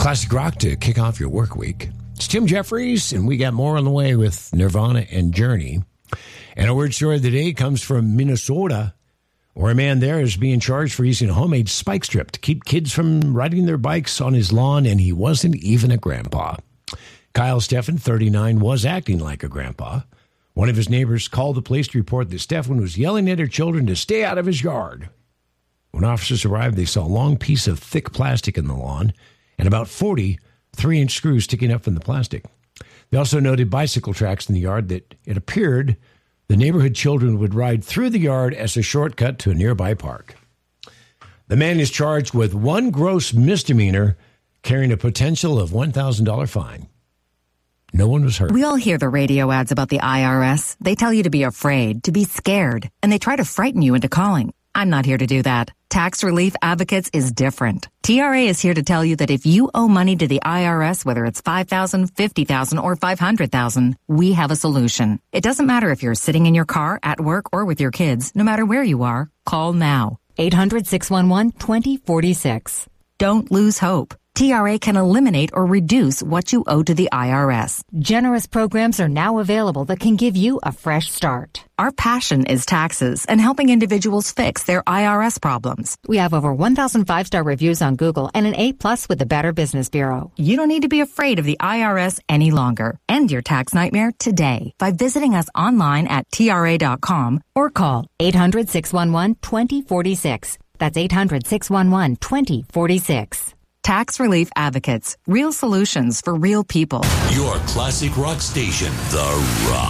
Classic rock to kick off your work week. It's Tim Jeffries, and we got more on the way with Nirvana and Journey. And our word story of the day comes from Minnesota, where a man there is being charged for using a homemade spike strip to keep kids from riding their bikes on his lawn, and he wasn't even a grandpa. Kyle Steffen, 39, was acting like a grandpa. One of his neighbors called the police to report that Steffen was yelling at her children to stay out of his yard. When officers arrived, they saw a long piece of thick plastic in the lawn and about 40 3-inch screws sticking up from the plastic. They also noted bicycle tracks in the yard that it appeared the neighborhood children would ride through the yard as a shortcut to a nearby park. The man is charged with one gross misdemeanor, carrying a potential of $1,000 fine. No one was hurt. We all hear the radio ads about the IRS. They tell you to be afraid, to be scared, and they try to frighten you into calling. I'm not here to do that. Tax Relief Advocates is different. TRA is here to tell you that if you owe money to the IRS, whether it's $5,000, $50,000, or $500,000, we have a solution. It doesn't matter if you're sitting in your car, at work, or with your kids. No matter where you are, call now. 800-611-2046. Don't lose hope. TRA can eliminate or reduce what you owe to the IRS. Generous programs are now available that can give you a fresh start. Our passion is taxes and helping individuals fix their IRS problems. We have over 1,000 five-star reviews on Google and an A+ with the Better Business Bureau. You don't need to be afraid of the IRS any longer. End your tax nightmare today by visiting us online at TRA.com or call 800-611-2046. That's 800-611-2046. Tax Relief Advocates. Real solutions for real people. Your classic rock station, The Rock.